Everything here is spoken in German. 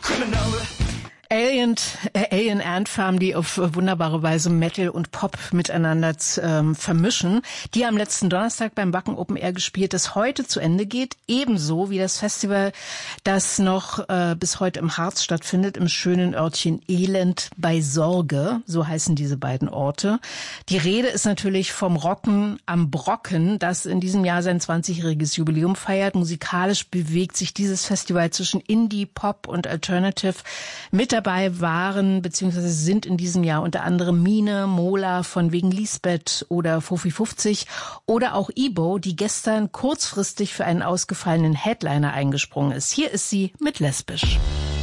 Alien Ant Farm, die auf wunderbare Weise Metal und Pop miteinander vermischen, die am letzten Donnerstag beim Wacken Open Air gespielt, das heute zu Ende geht, ebenso wie das Festival, das noch bis heute im Harz stattfindet, im schönen Örtchen Elend bei Sorge, so heißen diese beiden Orte. Die Rede ist natürlich vom Rocken am Brocken, das in diesem Jahr sein 20-jähriges Jubiläum feiert. Musikalisch bewegt sich dieses Festival zwischen Indie, Pop und Alternative. Mit dabei waren bzw. sind in diesem Jahr unter anderem Mine, Mola von wegen Lisbeth oder Fofi 50 oder auch Ibo, die gestern kurzfristig für einen ausgefallenen Headliner eingesprungen ist. Hier ist sie mit Lesbisch.